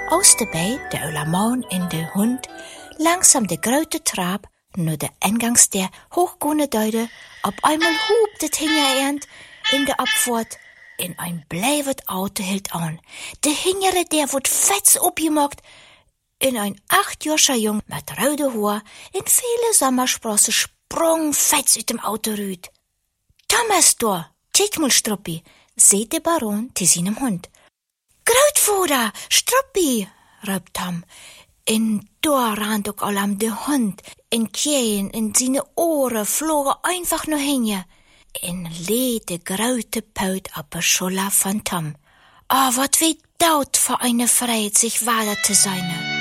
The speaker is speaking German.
Aus dabei der Ulamon in de Hund langsam de grote Trab nur de Eingangsdeur hochgående Deude, op einmal hupt het hingerend in de Abfahrt. In ein bleivet Auto hielt an. De Hingere, der wird fetz opgemacht. In ein 8-jähriger Jung mit rode Haar in viele Sommersprosse sprung fetz uit dem Auto rüt. Thomas da, kijk mal, Struppi, seht der Baron zu seinem Hund. Grootvader, Struppi, riep Tom. In da rannt ook allam de Hund, in Kien, in seine Ohren flogen einfach nur hinge. In lede grote Pout op de Scholla von Tom. Wat wie daut für eine Freiheit, sich wahr zu sein.